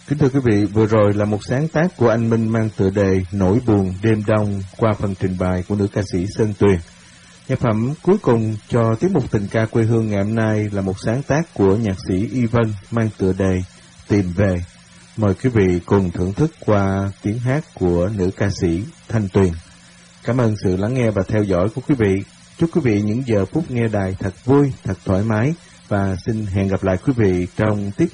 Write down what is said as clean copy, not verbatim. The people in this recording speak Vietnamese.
Kính thưa quý vị, vừa rồi là một sáng tác của anh Minh mang tựa đề Nỗi buồn đêm đông qua phần trình bày của nữ ca sĩ Sơn Tuyền. Nhạc phẩm cuối cùng cho tiết mục tình ca quê hương ngày hôm nay là một sáng tác của nhạc sĩ Y Vân mang tựa đề Tìm Về. Mời quý vị cùng thưởng thức qua tiếng hát của nữ ca sĩ Thanh Tuyền. Cảm ơn sự lắng nghe và theo dõi của quý vị. Chúc quý vị những giờ phút nghe đài thật vui, thật thoải mái và xin hẹn gặp lại quý vị trong tiết